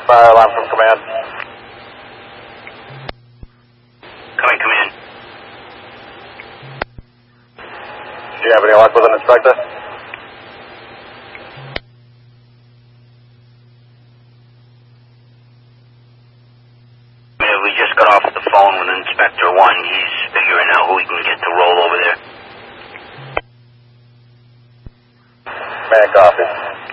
Fire alarm from command. Come in. Do you have any luck with an inspector? We just got off the phone with Inspector 1. He's figuring out who he can get to roll over there. Man, copy.